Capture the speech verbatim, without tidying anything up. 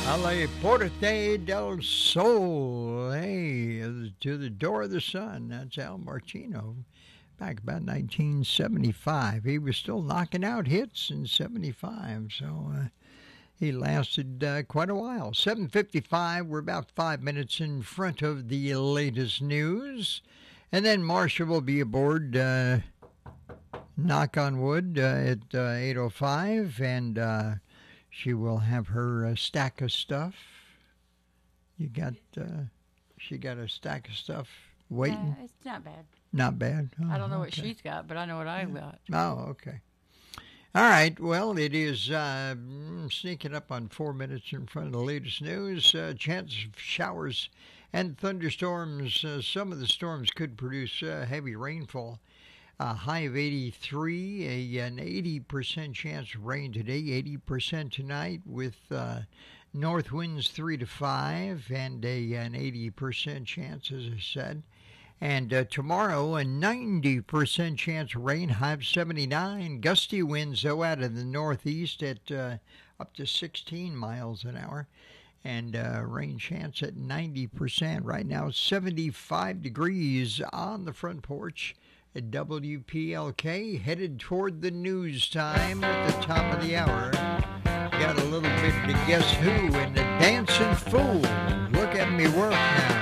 Alle Porte del Sol, hey, to the door of the sun. That's Al Martino. Back about nineteen seventy-five. He was still knocking out hits in seventy-five, so uh, he lasted uh, quite a while. seven fifty-five, we're about five minutes in front of the latest news. And then Marcia will be aboard, uh, knock on wood, uh, at uh, eight oh five, and uh, she will have her uh, stack of stuff. You got, uh, she got a stack of stuff waiting? Uh, it's not bad. Not bad. Oh, I don't know what okay. she's got, but I know what I've got. Oh, okay. All right. Well, it is uh, sneaking up on four minutes in front of the latest news. Uh, chance of showers and thunderstorms. Uh, some of the storms could produce uh, heavy rainfall. A high of eighty-three, a, an eighty percent chance of rain today, eighty percent tonight with uh, north winds three to five, and a, an eighty percent chance, as I said. And uh, tomorrow, a ninety percent chance of rain, high of seventy-nine. Gusty winds, though, out of the northeast at uh, up to sixteen miles an hour. And uh, rain chance at ninety percent. Right now, seventy-five degrees on the front porch at W P L K, headed toward the news time at the top of the hour. Got a little bit to Guess Who and the Dancing Fool. Look at me work now.